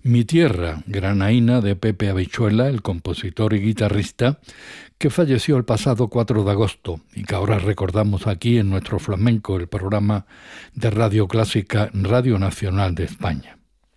Mi tierra, granaína de Pepe Habichuela, el compositor y guitarrista, que falleció el pasado 4 de agosto y que ahora recordamos aquí en Nuestro Flamenco, el programa de Radio Clásica Radio Nacional de España.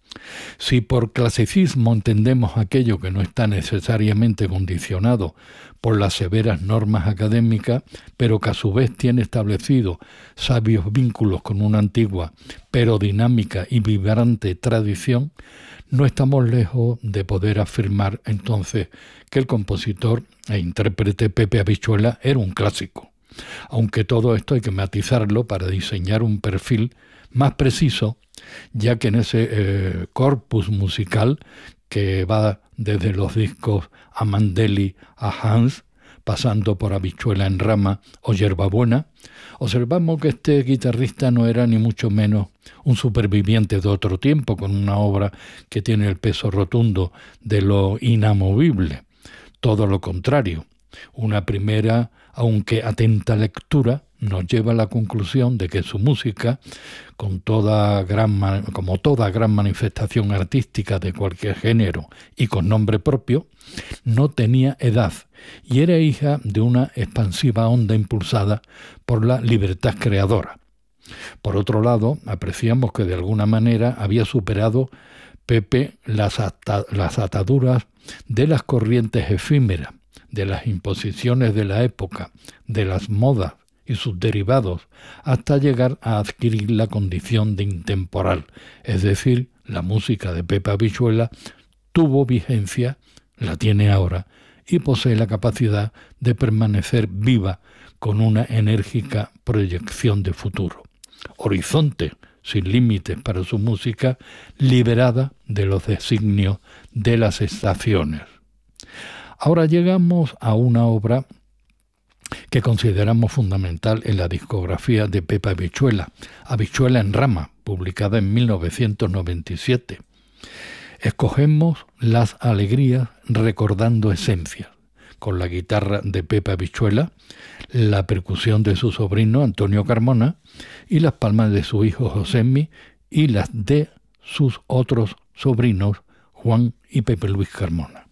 Si por clasicismo entendemos aquello que no está necesariamente condicionado por las severas normas académicas, pero que a su vez tiene establecido sabios vínculos con una antigua pero dinámica y vibrante tradición, no estamos lejos de poder afirmar entonces que el compositor e intérprete Pepe Habichuela era un clásico, aunque todo esto hay que matizarlo para diseñar un perfil más preciso, ya que en ese corpus musical que va desde los discos a Mandeli a Hans, pasando por Habichuela en Rama o Yerbabuena, observamos que este guitarrista no era ni mucho menos un superviviente de otro tiempo, con una obra que tiene el peso rotundo de lo inamovible. Todo lo contrario, una primera, aunque atenta lectura, nos lleva a la conclusión de que su música, como toda gran manifestación artística de cualquier género y con nombre propio, no tenía edad y era hija de una expansiva onda impulsada por la libertad creadora. Por otro lado, apreciamos que de alguna manera había superado Pepe las ataduras de las corrientes efímeras, de las imposiciones de la época, de las modas y sus derivados, hasta llegar a adquirir la condición de intemporal, es decir, la música de Pepe Habichuela tuvo vigencia, la tiene ahora, y posee la capacidad de permanecer viva con una enérgica proyección de futuro. Horizonte sin límites para su música, liberada de los designios de las estaciones. Ahora llegamos a una obra que consideramos fundamental en la discografía de Pepe Habichuela, Habichuela en Rama, publicada en 1997. Escogemos Las Alegrías recordando esencias, con la guitarra de Pepe Habichuela, la percusión de su sobrino Antonio Carmona y las palmas de su hijo Josemi y las de sus otros sobrinos Juan y Pepe Luis Carmona.